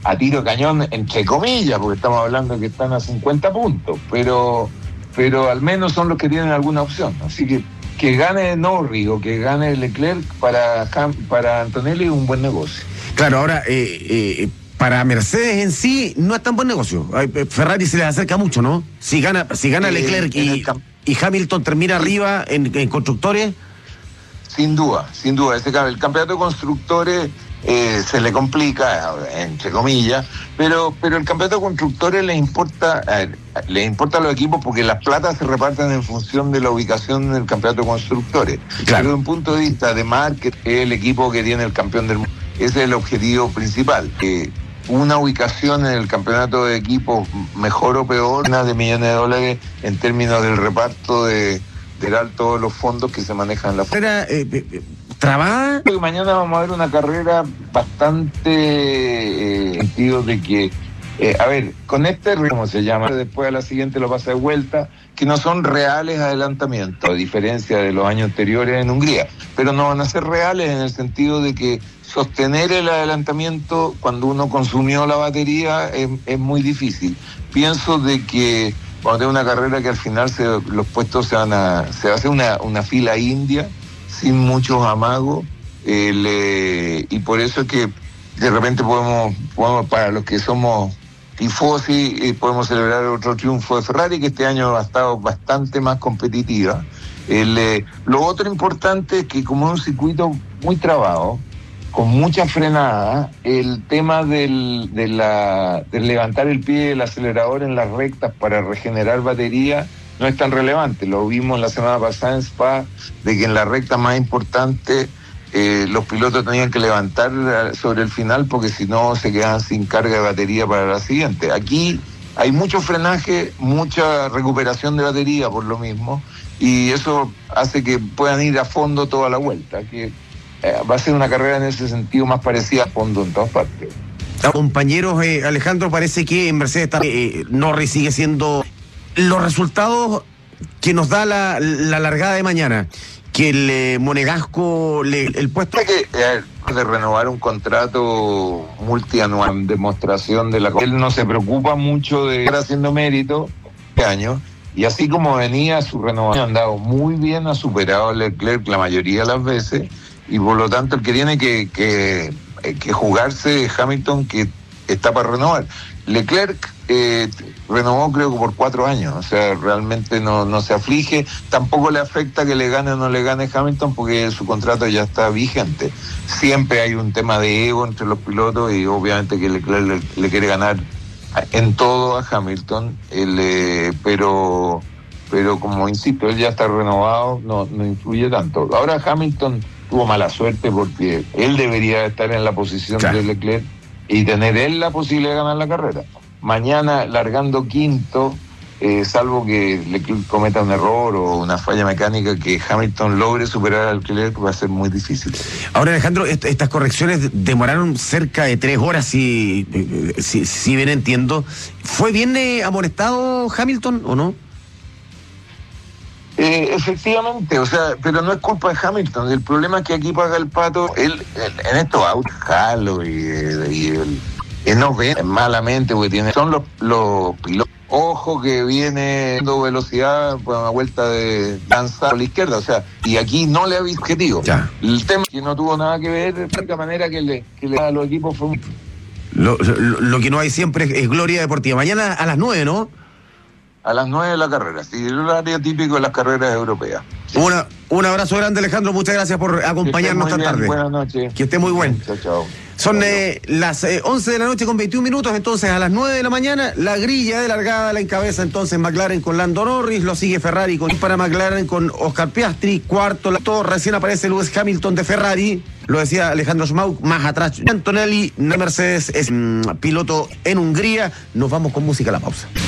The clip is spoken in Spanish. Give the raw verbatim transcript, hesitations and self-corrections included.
a tiro de cañón, entre comillas, porque estamos hablando que están a cincuenta puntos, pero, pero al menos son los que tienen alguna opción. Así que que gane Norris o que gane Leclerc para, para Antonelli es un buen negocio. Claro, ahora, eh, eh, para Mercedes en sí no es tan buen negocio. Ferrari se les acerca mucho, ¿no? Si gana, si gana eh, Leclerc y, y Hamilton termina sí. arriba en, en constructores. Sin duda, sin duda. Ese, el campeonato de constructores eh, se le complica, entre comillas, pero pero el campeonato de constructores le importa, eh, le importa a los equipos porque las platas se reparten en función de la ubicación del campeonato de constructores. Claro. Desde un punto de vista de marketing, el equipo que tiene el campeón del mundo. Ese es el objetivo principal. Eh, una ubicación en el campeonato de equipos mejor o peor, una de millones de dólares en términos del reparto de, de todos los fondos que se manejan en la carrera eh, eh, trabada. Mañana vamos a ver una carrera bastante eh, sentido de que eh, a ver, con este ¿cómo se llama? Después a la siguiente lo pasa de vuelta, que no son reales adelantamientos, a diferencia de los años anteriores en Hungría, pero no van a ser reales en el sentido de que sostener el adelantamiento cuando uno consumió la batería es, es muy difícil. Pienso de que cuando hay una carrera que al final se, los puestos se van a, se va a hacer una, una fila india sin muchos amagos, eh, le, y por eso es que de repente podemos, podemos para los que somos tifosi, eh, podemos celebrar otro triunfo de Ferrari, que este año ha estado bastante más competitiva. El, eh, lo otro importante es que como es un circuito muy trabado, con mucha frenada, el tema del, de la, del levantar el pie del acelerador en las rectas para regenerar batería no es tan relevante. Lo vimos la semana pasada en Spa, de que en la recta más importante eh, los pilotos tenían que levantar sobre el final porque si no se quedaban sin carga de batería para la siguiente. Aquí hay mucho frenaje, mucha recuperación de batería por lo mismo, y eso hace que puedan ir a fondo toda la vuelta, que eh, va a ser una carrera en ese sentido más parecida a fondo en todas partes. Compañeros, eh, Alejandro, parece que en Mercedes eh, Norris sigue siendo los resultados que nos da la, la largada de mañana, que el eh, Monegasco, le, el puesto... que eh, de renovar un contrato multianual, demostración de la... Él no se preocupa mucho de estar haciendo mérito este año, y así como venía su renovación, ha andado muy bien, ha superado a Leclerc la mayoría de las veces, y por lo tanto el que tiene que, que, que jugarse Hamilton, que está para renovar. Leclerc eh, renovó creo que por cuatro años, o sea, realmente no, no se aflige, tampoco le afecta que le gane o no le gane Hamilton porque su contrato ya está vigente. Siempre hay un tema de ego entre los pilotos y obviamente que Leclerc le, le quiere ganar en todo a Hamilton, él, eh, pero pero como insisto, él ya está renovado, no, no influye tanto. Ahora Hamilton tuvo mala suerte porque él debería estar en la posición claro. de Leclerc y tener él la posibilidad de ganar la carrera. Mañana, largando quinto, eh, salvo que Leclerc cometa un error o una falla mecánica, que Hamilton logre superar al Leclerc, va a ser muy difícil. Ahora, Alejandro, est- estas correcciones demoraron cerca de tres horas, si, si, si bien entiendo. ¿Fue bien eh, amonestado Hamilton o no? Eh, efectivamente, o sea, pero no es culpa de Hamilton. El problema es que aquí paga el pato. Él, él en estos autos, Halo y, y el, él no ve malamente porque tiene, son los, los pilotos. Ojo que viene dando velocidad por una vuelta de lanza a la izquierda, o sea, y aquí no le había objetivo. Ya. El tema que no tuvo nada que ver, de la manera que le, que le da a los equipos fue. Lo, lo, lo que no hay siempre es, es gloria deportiva. Mañana a las nueve, ¿no? A las nueve de la carrera, sí, el horario típico de las carreras europeas. Sí. Una, un abrazo grande, Alejandro, muchas gracias por acompañarnos esta tarde. Buenas noches. Que esté muy bien. Chao, chao. Son eh, las eh, once de la noche con veintiún minutos, entonces a las nueve de la mañana, la grilla de largada la encabeza entonces McLaren con Lando Norris, lo sigue Ferrari con, para McLaren con Oscar Piastri, cuarto, la, todo, recién aparece Lewis Hamilton de Ferrari, lo decía Alejandro Schmauk, más atrás Antonelli, Mercedes es mm, piloto en Hungría. Nos vamos con música a la pausa.